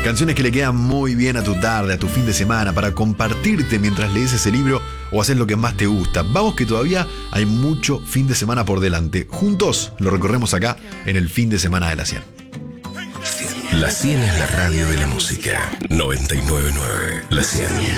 Canciones que le quedan muy bien a tu tarde, a tu fin de semana, para compartirte mientras lees ese libro o haces lo que más te gusta. Vamos que todavía hay mucho fin de semana por delante. Juntos lo recorremos acá en el fin de semana de la 100. La 100 es la radio de la música. 99.9 La 100.